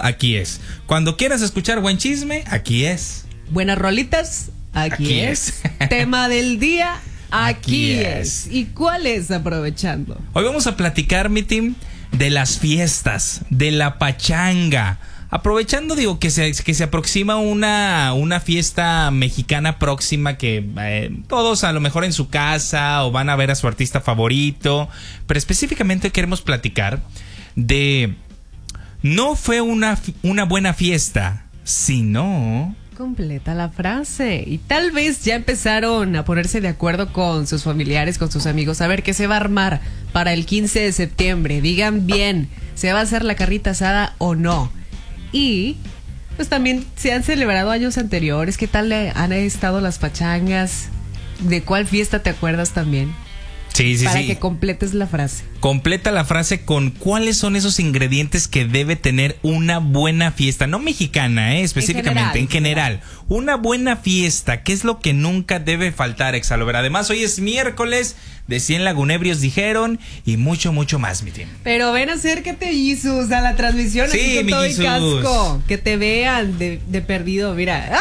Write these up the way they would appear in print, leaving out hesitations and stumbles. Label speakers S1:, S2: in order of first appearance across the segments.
S1: aquí es. Cuando quieras escuchar buen chisme, aquí es.
S2: Buenas rolitas, aquí es. Tema del día, aquí es. ¿Y cuál es, aprovechando?
S1: Hoy vamos a platicar, mi team, de las fiestas, de la pachanga. Aprovechando, digo, que se aproxima una fiesta mexicana próxima que todos a lo mejor en su casa o van a ver a su artista favorito. Pero específicamente queremos platicar de... No fue una buena fiesta, sino...
S2: Completa la frase. Y tal vez ya empezaron a ponerse de acuerdo con sus familiares, con sus amigos, a ver qué se va a armar para el 15 de septiembre. Digan bien, ¿se va a hacer la carnita asada o no? Y pues también se han celebrado años anteriores. ¿Qué tal han estado las pachangas? ¿De cuál fiesta te acuerdas también?
S1: Sí,
S2: Para que completes la frase.
S1: Completa la frase con cuáles son esos ingredientes que debe tener una buena fiesta. No mexicana, específicamente, en general. Una buena fiesta. ¿Qué es lo que nunca debe faltar, Exalover? Además, hoy es miércoles de 100 lagunebrios, dijeron, y mucho, mucho más, mi team.
S2: Pero ven, acércate, Jesus, a la transmisión.
S1: Sí,
S2: aquí con
S1: mi
S2: todo
S1: Jesus.
S2: el casco. Que te vean de perdido, mira.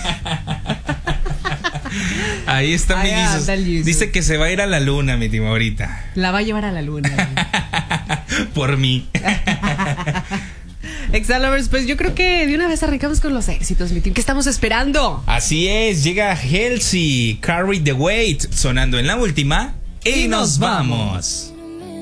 S1: Ahí está mi Jesus. Dice que se va a ir a la luna, mi team, ahorita.
S2: La va a llevar a la luna.
S1: Por mí.
S2: Exalovers, pues yo creo que de una vez arrancamos con los éxitos, mi team. ¿Qué estamos esperando?
S1: Así es, llega Halsey, Carry the Weight, sonando en la última. Y nos vamos.